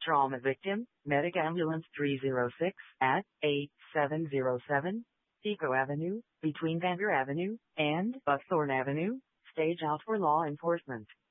Trauma victim, Medic Ambulance 306 at 8707 Pico Avenue, between Vander Avenue and Buckthorn Avenue. Stage out for law enforcement.